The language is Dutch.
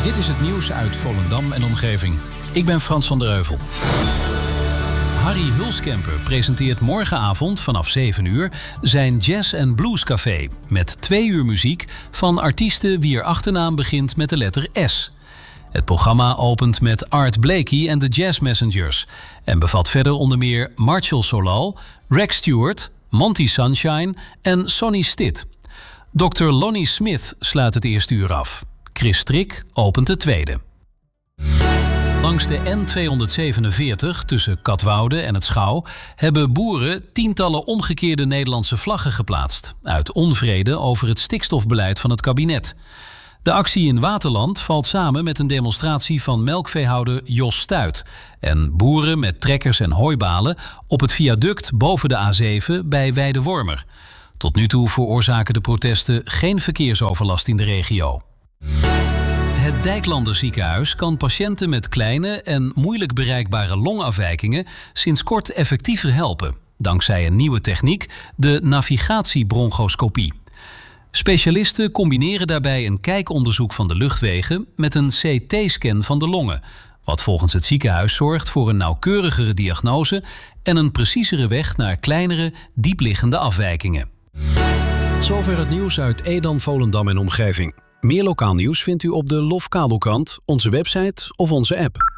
Dit is het nieuws uit Volendam en omgeving. Ik ben Frans van der Heuvel. Harry Hulskamper presenteert morgenavond vanaf 7 uur zijn Jazz & Blues Café met 2 uur muziek van artiesten wier achternaam begint met de letter S. Het programma opent met Art Blakey en de Jazz Messengers en bevat verder onder meer Marshall Solal, Rex Stewart, Monty Sunshine en Sonny Stitt. Dr. Lonnie Smith sluit het eerste uur af. Chris Strik opent het tweede. Langs de N247 tussen Katwoude en het Schouw hebben boeren tientallen omgekeerde Nederlandse vlaggen geplaatst uit onvrede over het stikstofbeleid van het kabinet. De actie in Waterland valt samen met een demonstratie van melkveehouder Jos Stuit en boeren met trekkers en hooibalen op het viaduct boven de A7 bij Weidewormer. Tot nu toe veroorzaken de protesten geen verkeersoverlast in de regio. Het Dijklander ziekenhuis kan patiënten met kleine en moeilijk bereikbare longafwijkingen sinds kort effectiever helpen, dankzij een nieuwe techniek, de navigatiebronchoscopie. Specialisten combineren daarbij een kijkonderzoek van de luchtwegen met een CT-scan van de longen, wat volgens het ziekenhuis zorgt voor een nauwkeurigere diagnose en een preciezere weg naar kleinere, diepliggende afwijkingen. Zover het nieuws uit Edam, Volendam en omgeving. Meer lokaal nieuws vindt u op de Lof Kabelkrant, onze website of onze app.